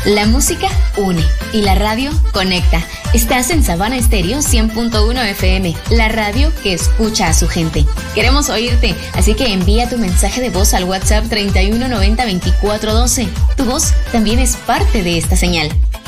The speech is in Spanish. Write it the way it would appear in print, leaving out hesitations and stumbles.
La música une y la radio conecta. Estás en Sabana Estéreo 100.1 FM, la radio que escucha a su gente. Queremos oírte, así que envía tu mensaje de voz al WhatsApp 3190 2412. Tu voz también es parte de esta señal.